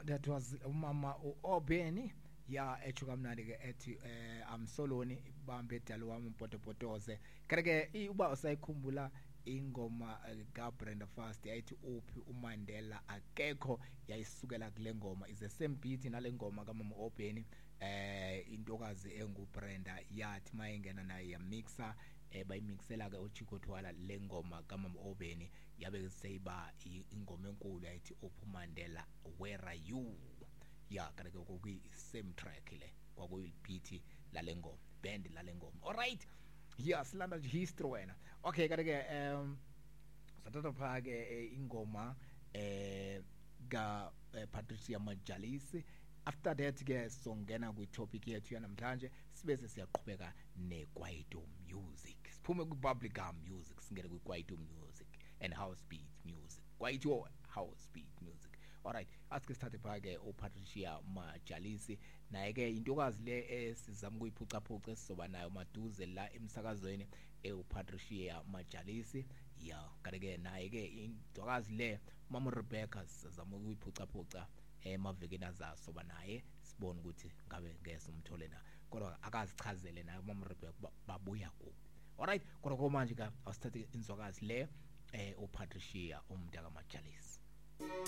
that was umama uObeni ya echuka mnandi ke ethi amsoloni bambe dalo wami umpotopotoze kanti uba usayikhumbula ingoma kaBrenda Fast yayithi uphi uMandela akekho yayisukela kule ngoma is the same beat nale ngoma kaMama Obeni intokazi enguBrenda yathi mayengena naye yamixa bayimixela ke uChico Twala le ngoma kaMama Obeni yabe seyiba ingoma enkulu yayithi uphi uMandela where are you ya kanti kokuyi same track le kwakuyi beat lale ngoma band lale ngoma all right yes landa history wena okay kanti sathatha phake ingoma ga Patricia Majalisi after that ke songena ku topic yethu yanamhlanje sibese siyaqhubeka neKwaito music siphume ku bubblegum music singene ku Kwaito music and house beat music Kwaito house beat music all right asike sithathe phake uPatricia Majalisi naye ke intokazi le esizama ukuyiphuca phuca sizoba nayo maduze la emsakazweni uPatricia Majalisi ya kanti ke naye ke intokazi le Mama Rebecca sizama ukuyiphuca phuca emavekeni azasoba naye sibone ukuthi ngabe ngeke umthole na kodwa akazichazele naye Mama Rebecca babuya ku all right kodwa manje ka awusithathe inzwakazi le uPatricia umntaka Majalisi